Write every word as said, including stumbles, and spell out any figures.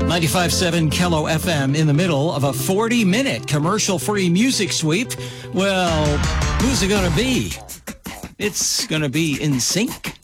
ninety-five point seven Kello F M in the middle of a forty-minute commercial-free music sweep. Well, who's it going to be? It's going to be N Sync.